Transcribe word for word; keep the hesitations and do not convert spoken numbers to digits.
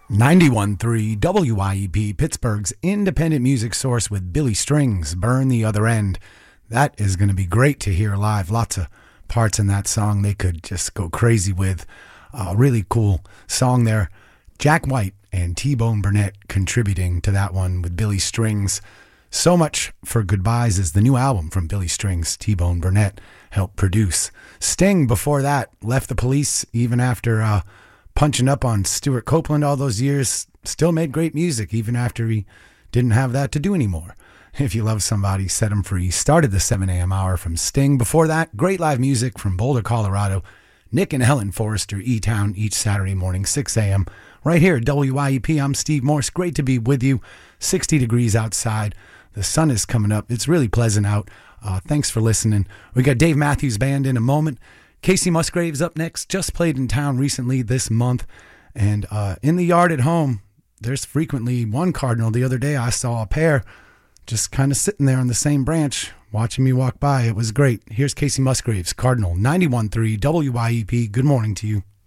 ninety-one point three W I E P, Pittsburgh's independent music source with Billy Strings, Burn the Other End. That is going to be great to hear live. Lots of parts in that song they could just go crazy with. A really cool song there. Jack White and T-Bone Burnett contributing to that one with Billy Strings. So Much for Goodbyes is the new album from Billy Strings. T-Bone Burnett helped produce. Sting, before that, left the Police even after uh, punching up on Stuart Copeland all those years. Still made great music even after he didn't have that to do anymore. If you love somebody, set them free. Started the seven a.m. hour from Sting. Before that, great live music from Boulder, Colorado. Nick and Helen Forrester, E-Town, each Saturday morning, six a.m. Right here at W I E P. I'm Steve Morse. Great to be with you. sixty degrees outside. The sun is coming up. It's really pleasant out. Uh, thanks for listening. We got Dave Matthews Band in a moment. Casey Musgraves up next. Just played in town recently this month. And uh, in the yard at home, there's frequently one cardinal. The other day I saw a pair just kind of sitting there on the same branch, watching me walk by. It was great. Here's Casey Musgraves, Cardinal, ninety-one point three W I E P. Good morning to you.